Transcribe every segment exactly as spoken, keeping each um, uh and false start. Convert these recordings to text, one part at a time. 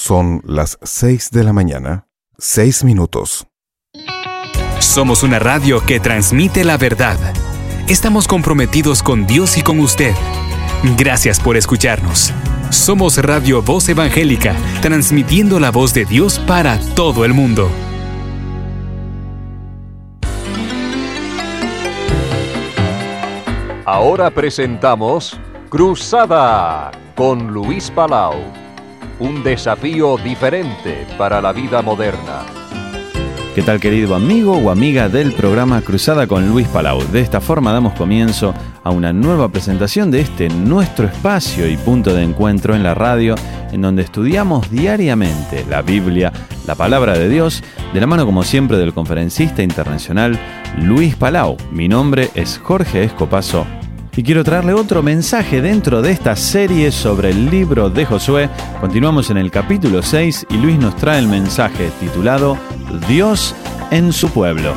Son las seis de la mañana, seis minutos. Somos una radio que transmite la verdad. Estamos comprometidos con Dios y con usted. Gracias por escucharnos. Somos Radio Voz Evangélica, transmitiendo la voz de Dios para todo el mundo. Ahora presentamos Cruzada con Luis Palau. Un desafío diferente para la vida moderna. ¿Qué tal, querido amigo o amiga del programa Cruzada con Luis Palau? De esta forma damos comienzo a una nueva presentación de este nuestro espacio y punto de encuentro en la radio, en donde estudiamos diariamente la Biblia, la palabra de Dios, de la mano como siempre del conferencista internacional Luis Palau. Mi nombre es Jorge Escopazo y quiero traerle otro mensaje dentro de esta serie sobre el libro de Josué. Continuamos en el capítulo seis y Luis nos trae el mensaje titulado Dios en su pueblo.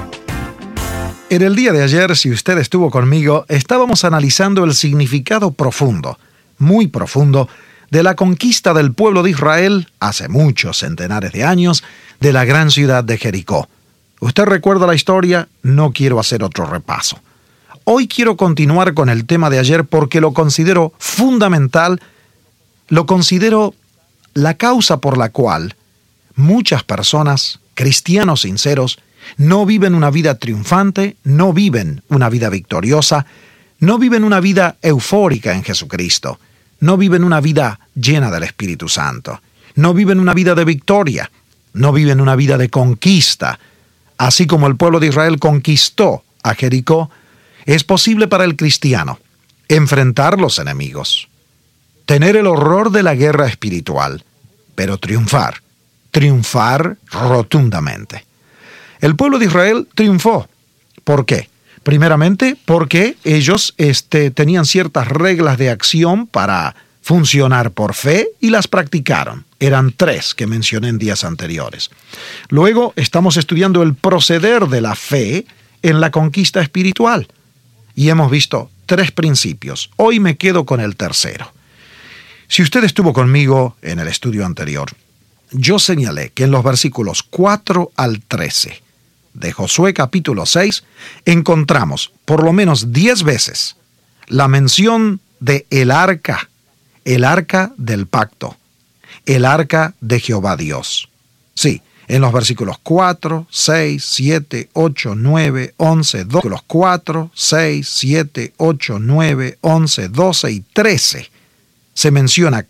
En el día de ayer, si usted estuvo conmigo, estábamos analizando el significado profundo, muy profundo, de la conquista del pueblo de Israel hace muchos centenares de años de la gran ciudad de Jericó. ¿Usted recuerda la historia? No quiero hacer otro repaso. Hoy quiero continuar con el tema de ayer porque lo considero fundamental, lo considero la causa por la cual muchas personas, cristianos sinceros, no viven una vida triunfante, no viven una vida victoriosa, no viven una vida eufórica en Jesucristo, no viven una vida llena del Espíritu Santo, no viven una vida de victoria, no viven una vida de conquista. Así como el pueblo de Israel conquistó a Jericó, es posible para el cristiano enfrentar los enemigos, tener el horror de la guerra espiritual, pero triunfar, triunfar rotundamente. El pueblo de Israel triunfó. ¿Por qué? Primeramente, porque ellos este, tenían ciertas reglas de acción para funcionar por fe y las practicaron. Eran tres que mencioné en días anteriores. Luego estamos estudiando el proceder de la fe en la conquista espiritual. Y hemos visto tres principios. Hoy me quedo con el tercero. Si usted estuvo conmigo en el estudio anterior, yo señalé que en los versículos cuatro al trece de Josué capítulo seis encontramos por lo menos diez veces la mención de el arca, el arca del pacto, el arca de Jehová Dios. Sí, en los versículos cuatro, seis, siete, ocho, nueve, once, doce, los cuatro, seis, siete, ocho, nueve, once, doce y trece se menciona